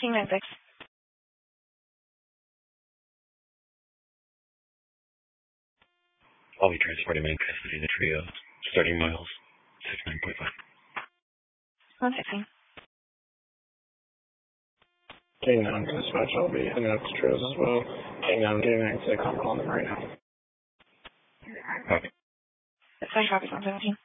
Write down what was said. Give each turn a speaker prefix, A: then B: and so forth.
A: King 9-6.
B: I'll be transporting main custody of the trio, starting miles 69.5.
A: 116.
C: King 9 dispatch, I'll be heading up to trios as well. King 9, King 9-6, I'm calling them right now.
B: Copy.
A: That's 5 copies, 117.